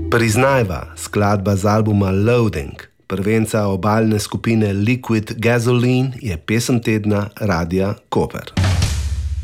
Priznajva, skladba z albuma Loading, prvenca obalne skupine Liquid Gasoline, je pesem tedna Radia Koper.